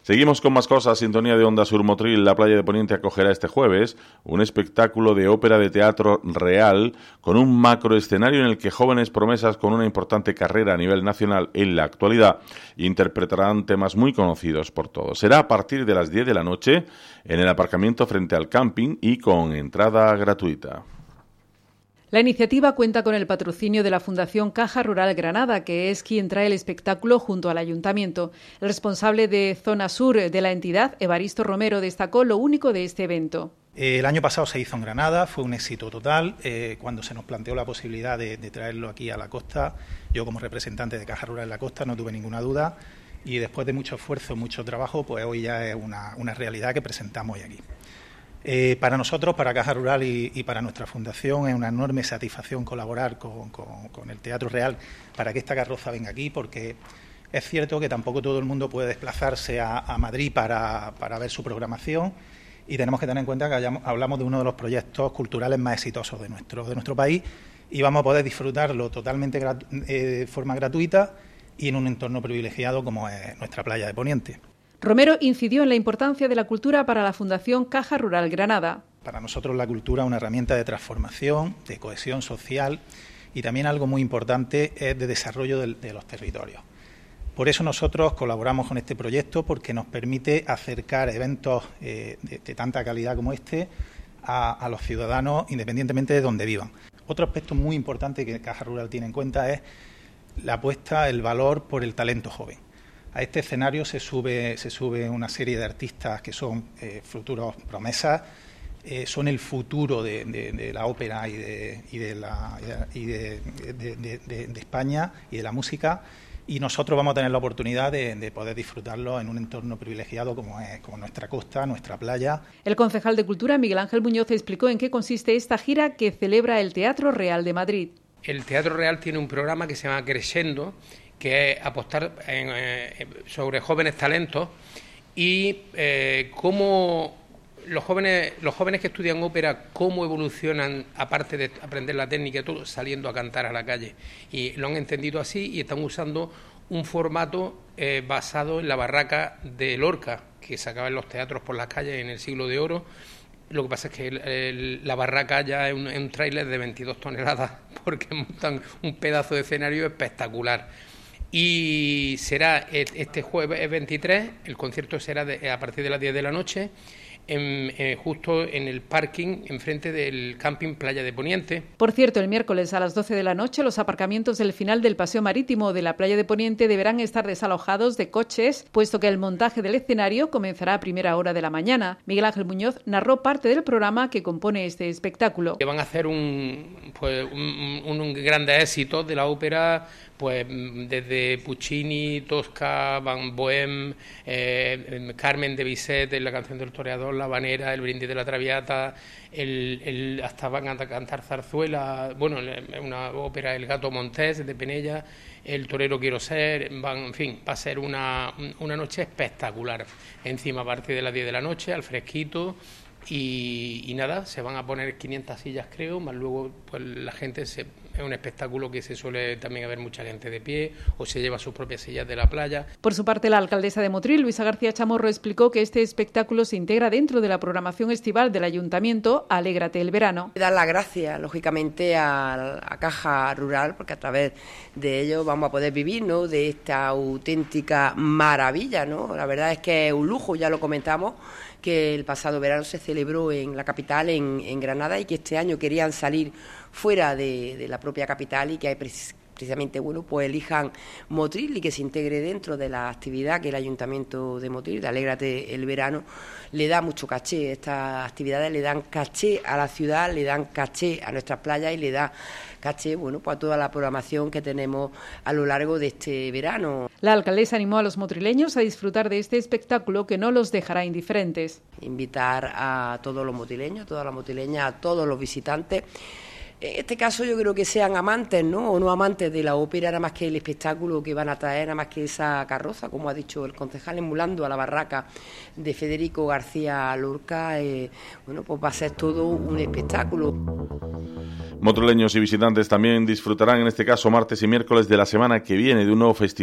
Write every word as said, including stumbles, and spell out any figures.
Seguimos con más cosas. Sintonía de Onda Sur Motril. La playa de Poniente acogerá este jueves un espectáculo de ópera de teatro real con un macroescenario en el que jóvenes promesas con una importante carrera a nivel nacional en la actualidad interpretarán temas muy conocidos por todos. Será a partir de las diez de la noche en el aparcamiento frente al camping y con entrada gratuita. La iniciativa cuenta con el patrocinio de la Fundación Caja Rural Granada, que es quien trae el espectáculo junto al Ayuntamiento. El responsable de Zona Sur de la entidad, Evaristo Romero, destacó lo único de este evento. El año pasado se hizo en Granada, fue un éxito total. Eh, cuando se nos planteó la posibilidad de, de traerlo aquí a la costa, yo como representante de Caja Rural en la costa no tuve ninguna duda y después de mucho esfuerzo, mucho trabajo, pues hoy ya es una, una realidad que presentamos hoy aquí. Eh, para nosotros, para Caja Rural y, y para nuestra fundación, es una enorme satisfacción colaborar con, con, con el Teatro Real para que esta carroza venga aquí, porque es cierto que tampoco todo el mundo puede desplazarse a, a Madrid para, para ver su programación y tenemos que tener en cuenta que hayamos, hablamos de uno de los proyectos culturales más exitosos de nuestro, de nuestro país y vamos a poder disfrutarlo totalmente gratu- eh, de forma gratuita y en un entorno privilegiado como es nuestra playa de Poniente. Romero incidió en la importancia de la cultura para la Fundación Caja Rural Granada. Para nosotros la cultura es una herramienta de transformación, de cohesión social y también algo muy importante es de desarrollo de, de los territorios. Por eso nosotros colaboramos con este proyecto porque nos permite acercar eventos eh, de, de tanta calidad como este a, a los ciudadanos independientemente de donde vivan. Otro aspecto muy importante que Caja Rural tiene en cuenta es la apuesta, el valor por el talento joven. A este escenario se sube, se sube una serie de artistas que son eh, futuros promesas, eh, son el futuro de, de, de la ópera y, de, y, de, la, y de, de, de, de, de España y de la música, y nosotros vamos a tener la oportunidad de, de poder disfrutarlo en un entorno privilegiado como es como nuestra costa, nuestra playa. El concejal de Cultura, Miguel Ángel Muñoz, explicó en qué consiste esta gira que celebra el Teatro Real de Madrid. El Teatro Real tiene un programa que se llama Crescendo, que es apostar en, eh, sobre jóvenes talentos y eh, cómo los jóvenes los jóvenes que estudian ópera, cómo evolucionan, aparte de aprender la técnica y todo, saliendo a cantar a la calle. Y lo han entendido así y están usando un formato eh, basado en la barraca de Lorca, que sacaba en los teatros por las calles en el siglo de oro. Lo que pasa es que el, el, la barraca ya es un, es un tráiler de veintidós toneladas, porque montan un pedazo de escenario espectacular. Y será este jueves veintitrés, el concierto será de, a partir de las diez de la noche, en, eh, justo en el parking, enfrente del camping Playa de Poniente. Por cierto, el miércoles a las doce de la noche, los aparcamientos del final del paseo marítimo de la Playa de Poniente deberán estar desalojados de coches, puesto que el montaje del escenario comenzará a primera hora de la mañana. Miguel Ángel Muñoz narró parte del programa que compone este espectáculo. Que van a hacer un, pues, un, un, un grande éxito de la ópera, pues desde Puccini, Tosca, Van Bohem, eh, Carmen de Bizet, la canción del toreador, La Habanera, El brindis de la Traviata, el, el, hasta van a cantar zarzuela, bueno, una ópera El gato Montés de Penella, El torero quiero ser, van, en fin, va a ser una, una noche espectacular. Encima a partir de las diez de la noche, al fresquito. Y, y nada, se van a poner quinientas sillas, creo, más luego pues la gente se, es un espectáculo que se suele también haber mucha gente de pie o se lleva sus propias sillas de la playa. Por su parte, la alcaldesa de Motril, Luisa García Chamorro, explicó que este espectáculo se integra dentro de la programación estival del Ayuntamiento Alégrate el verano. Dar las gracias, lógicamente, a, a Caja Rural, porque a través de ello vamos a poder vivir, ¿no?, de esta auténtica maravilla, ¿no? La verdad es que es un lujo, ya lo comentamos, que el pasado verano se celebró en la capital, en, en Granada, y que este año querían salir fuera de, de la propia capital y que hay precisamente, bueno, pues elijan Motril y que se integre dentro de la actividad que el Ayuntamiento de Motril, de Alégrate el verano, le da mucho caché. Estas actividades le dan caché a la ciudad, le dan caché a nuestras playas y le da caché, bueno, pues a toda la programación que tenemos a lo largo de este verano. La alcaldesa animó a los motrileños a disfrutar de este espectáculo que no los dejará indiferentes. Invitar a todos los motrileños, a todas las motrileñas, a todos los visitantes. En este caso yo creo que sean amantes, ¿no?, o no amantes de la ópera, nada más que el espectáculo que van a traer, nada más que esa carroza, como ha dicho el concejal, emulando a la barraca de Federico García Lorca, eh, bueno, pues va a ser todo un espectáculo. Motrileños y visitantes también disfrutarán, en este caso martes y miércoles de la semana que viene, de un nuevo festival